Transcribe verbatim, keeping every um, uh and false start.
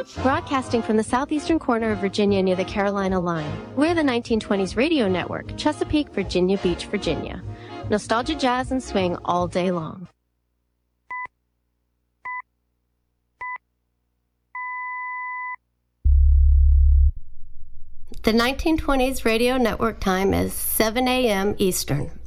Broadcasting from the southeastern corner of Virginia near the Carolina line, we're the nineteen twenties Radio Network, Chesapeake, Virginia Beach, Virginia. Nostalgia, jazz, and swing all day long. The nineteen twenties Radio Network time is seven a.m. Eastern.